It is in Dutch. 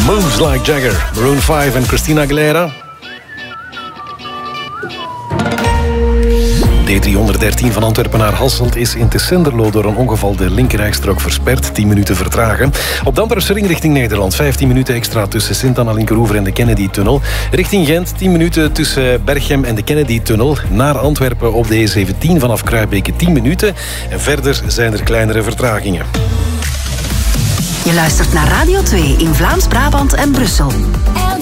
Moves Like Jagger, Maroon 5 en Christina Aguilera. D313 van Antwerpen naar Hasselt is in Tessenderlo door een ongeval de linkerrijstrook versperd. 10 minuten vertragen. Op de Antwerpse ring richting Nederland. 15 minuten extra tussen Sint-Anna-Linkeroever en de Kennedy-tunnel. Richting Gent 10 minuten tussen Berchem en de Kennedy-tunnel. Naar Antwerpen op de E17 vanaf Kruibeke 10 minuten. En verder zijn er kleinere vertragingen. Je luistert naar Radio 2 in Vlaams-Brabant en Brussel.